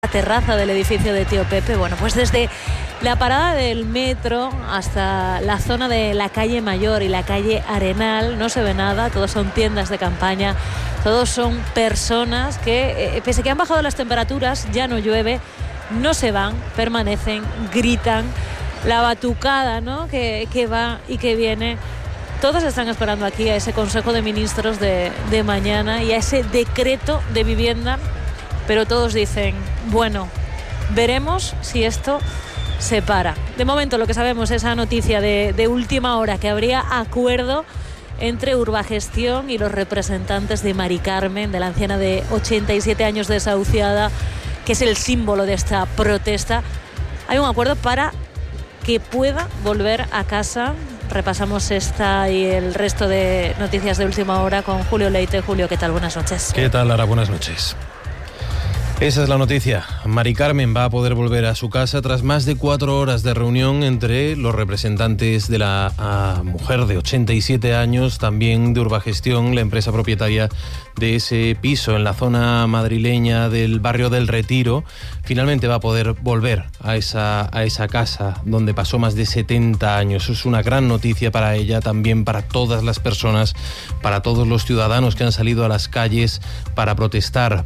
la terraza del edificio de Tío Pepe. Bueno, pues desde la parada del metro hasta la zona de la calle Mayor y la calle Arenal no se ve nada, todos son tiendas de campaña, todos son personas que, pese a que han bajado las temperaturas, ya no llueve, no se van, permanecen, gritan, la batucada, ¿no?, que va y que viene. Todos están esperando aquí a ese Consejo de Ministros de mañana y a ese decreto de vivienda, pero todos dicen, bueno, veremos si esto se para. De momento lo que sabemos es esa noticia de última hora, que habría acuerdo entre Urbagestión y los representantes de Mari Carmen, de la anciana de 87 años desahuciada, que es el símbolo de esta protesta. Hay un acuerdo para que pueda volver a casa. Repasamos esta y el resto de noticias de última hora con Julio Leite. Julio, ¿qué tal? Buenas noches. ¿Qué tal, Lara? Buenas noches. Esa es la noticia. Mari Carmen va a poder volver a su casa tras más de 4 horas de reunión entre los representantes de la mujer de 87 años, también de Urbagestión, la empresa propietaria de ese piso en la zona madrileña del barrio del Retiro. Finalmente va a poder volver a esa casa donde pasó más de 70 años. Es una gran noticia para ella, también para todas las personas, para todos los ciudadanos que han salido a las calles para protestar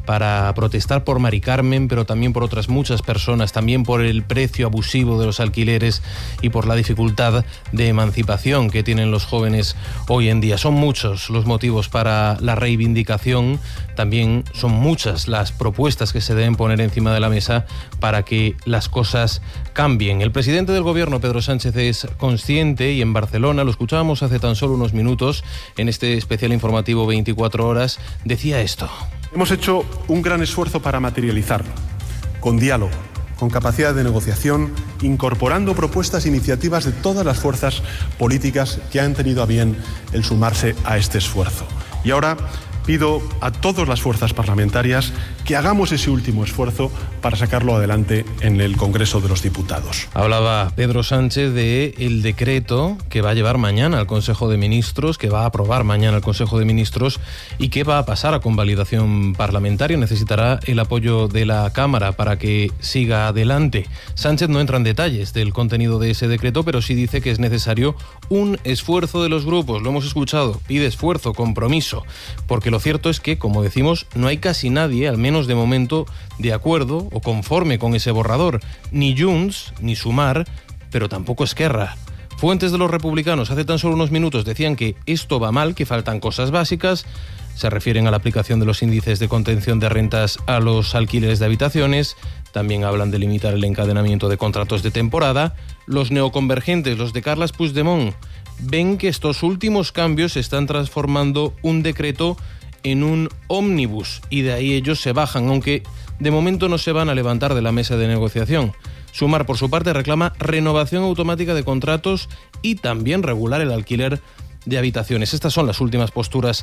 por Mari Carmen, pero también por otras muchas personas, también por el precio abusivo de los alquileres y por la dificultad de emancipación que tienen los jóvenes hoy en día. Son muchos los motivos para la reivindicación, también son muchas las propuestas que se deben poner encima de la mesa para que las cosas cambien. El presidente del gobierno, Pedro Sánchez, es consciente, y en Barcelona, lo escuchábamos hace tan solo unos minutos en este especial informativo 24 horas, decía esto. Hemos hecho un gran esfuerzo para materializarlo, con diálogo, con capacidad de negociación, incorporando propuestas e iniciativas de todas las fuerzas políticas que han tenido a bien el sumarse a este esfuerzo. Y ahora pido a todas las fuerzas parlamentarias que hagamos ese último esfuerzo para sacarlo adelante en el Congreso de los Diputados. Hablaba Pedro Sánchez del decreto que va a llevar mañana al Consejo de Ministros, que va a aprobar mañana el Consejo de Ministros y que va a pasar a convalidación parlamentaria. Necesitará el apoyo de la Cámara para que siga adelante. Sánchez no entra en detalles del contenido de ese decreto, pero sí dice que es necesario un esfuerzo de los grupos. Lo hemos escuchado, pide esfuerzo, compromiso, porque lo cierto es que, como decimos, no hay casi nadie, al menos de momento, de acuerdo o conforme con ese borrador. Ni Junts, ni Sumar, pero tampoco Esquerra. Fuentes de los republicanos hace tan solo unos minutos decían que esto va mal, que faltan cosas básicas. Se refieren a la aplicación de los índices de contención de rentas a los alquileres de habitaciones. También hablan de limitar el encadenamiento de contratos de temporada. Los neoconvergentes, los de Carles Puigdemont, ven que estos últimos cambios están transformando un decreto en un ómnibus y de ahí ellos se bajan, aunque de momento no se van a levantar de la mesa de negociación. Sumar, por su parte, reclama renovación automática de contratos y también regular el alquiler de habitaciones. Estas son las últimas posturas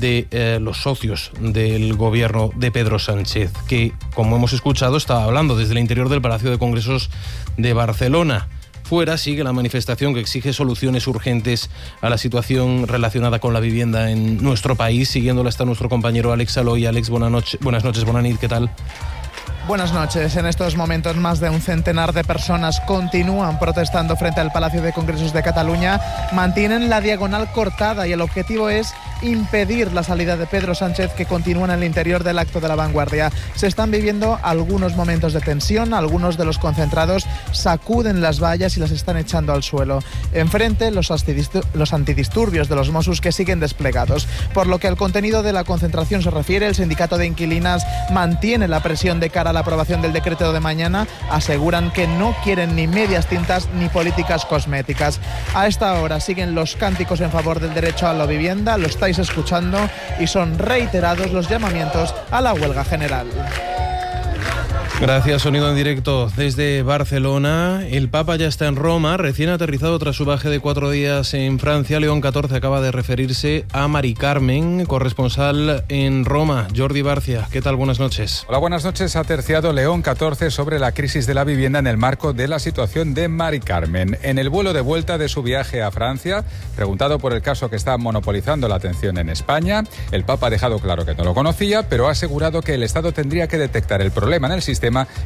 de los socios del gobierno de Pedro Sánchez, que, como hemos escuchado, estaba hablando desde el interior del Palacio de Congresos de Barcelona. Fuera sigue la manifestación que exige soluciones urgentes a la situación relacionada con la vivienda en nuestro país. Siguiéndola está nuestro compañero Alex Aloy. Alex, buenas noches, Bonanit, ¿qué tal? Buenas noches. En estos momentos más de un centenar de personas continúan protestando frente al Palacio de Congresos de Cataluña. Mantienen la diagonal cortada y el objetivo es impedir la salida de Pedro Sánchez, que continúa en el interior del Acto de la Vanguardia. Se están viviendo algunos momentos de tensión, algunos de los concentrados sacuden las vallas y las están echando al suelo. Enfrente, los antidisturbios de los Mossos, que siguen desplegados. Por lo que al contenido de la concentración se refiere, el sindicato de inquilinas mantiene la presión de cara a la aprobación del decreto de mañana. Aseguran que no quieren ni medias tintas ni políticas cosméticas. A esta hora siguen los cánticos en favor del derecho a la vivienda, lo estáis escuchando, y son reiterados los llamamientos a la huelga general. Gracias, sonido en directo desde Barcelona. El Papa ya está en Roma, recién aterrizado tras su viaje de 4 días en Francia. León XIV acaba de referirse a Mari Carmen, corresponsal en Roma. Jordi Barcia, ¿qué tal? Buenas noches. Hola, buenas noches. Ha terciado León XIV sobre la crisis de la vivienda en el marco de la situación de Mari Carmen. En el vuelo de vuelta de su viaje a Francia, preguntado por el caso que está monopolizando la atención en España, el Papa ha dejado claro que no lo conocía, pero ha asegurado que el Estado tendría que detectar el problema en el sistema